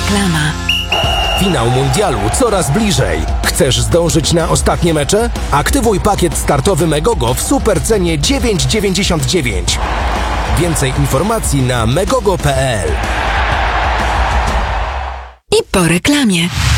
Reklama. Finał mundialu coraz bliżej. Chcesz zdążyć na ostatnie mecze? Aktywuj pakiet startowy Megogo w supercenie 9,99. Więcej informacji na megogo.pl. I po reklamie.